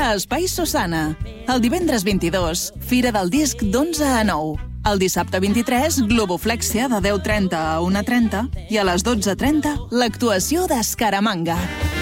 a Espai Susana. El divendres 22, Fira del Disc d'11 a 9. El dissabte 23, Globoflexia de 10:30 a 1:30 i a les 12:30, l'actuació d'Escaramanga.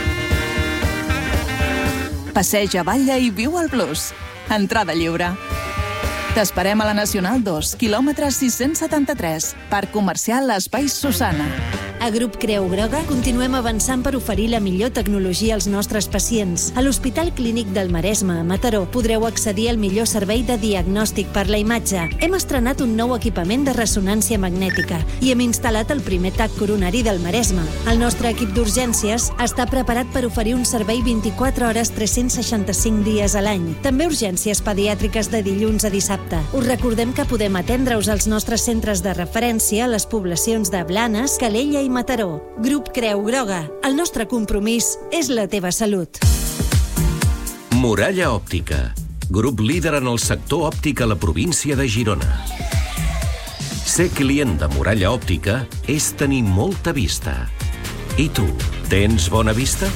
Passeja, balla i viu el blues. Entrada lliure. T'esperem a la Nacional 2, quilòmetre 673, Parc Comercial Espai Susana. A Grup Creu Groga continuem avançant per oferir la millor tecnologia als nostres pacients. A l'Hospital Clínic del Maresme, a Mataró, podreu accedir al millor servei de diagnòstic per la imatge. Hem estrenat un nou equipament de ressonància magnètica i hem instal·lat el primer TAC coronari del Maresme. El nostre equip d'urgències està preparat per oferir un servei 24 hores 365 dies a l'any. També urgències pediàtriques de dilluns a dissabte. Us recordem que podem atendre-us als nostres centres de referència a les poblacions de Blanes, Calella i Mataró. Grup Creu Groga. El nostre compromís és la teva salut. Muralla Òptica. Grup líder en el sector òptic a la província de Girona. Ser client de Muralla Òptica és tenir molta vista. I tu, tens bona vista?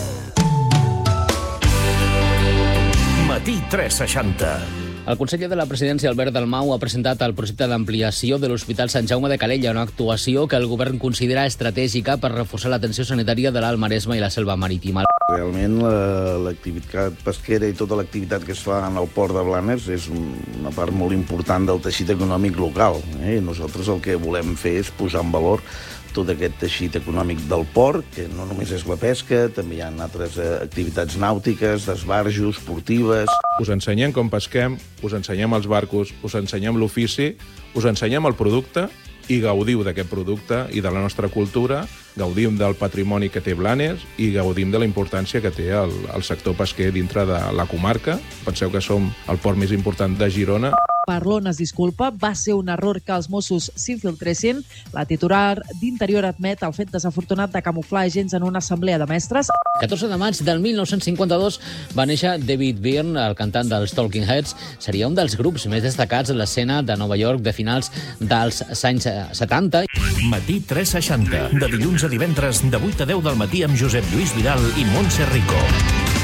Matí 360. El conseller de la presidència, Albert Dalmau, ha presentat el projecte d'ampliació de l'Hospital Sant Jaume de Calella, una actuació que el govern considera estratègica per reforçar l'atenció sanitària de l'Alt Maresme i la selva marítima. Realment l'activitat pesquera i tota l'activitat que es fa en el port de Blanes és una part molt important del teixit econòmic local. Nosaltres el que volem fer és posar en valor tot aquest teixit econòmic del port, que no només és la pesca, també hi ha altres activitats nàutiques, d'esbarjo, esportives. Us ensenyem com pesquem, us ensenyem els barcos, us ensenyem l'ofici, us ensenyem el producte i gaudiu d'aquest producte i de la nostra cultura, gaudim del patrimoni que té Blanes i gaudim de la importància que té el sector pesquer dintre de la comarca. Penseu que som el port més important de Girona. Parlon es disculpa, va ser un error que els Mossos s'infiltressin. La titular d'Interior admet el fet desafortunat de camuflar agents en una assemblea de mestres. 14 de maig del 1952 va néixer David Byrne, el cantant dels Talking Heads. Seria un dels grups més destacats de l'escena de Nova York de finals dels anys 70. Matí 360. De dilluns a divendres, de 8 a 10 del matí amb Josep Lluís Vidal i Montse Rico.